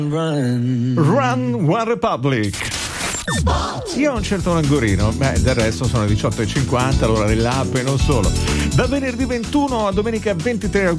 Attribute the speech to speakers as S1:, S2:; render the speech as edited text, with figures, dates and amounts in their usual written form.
S1: Run One Republic. Io ho un certo languorino, del resto sono le 18:50, l'ora dell'app e non solo. Da venerdì 21 a domenica 23 agosto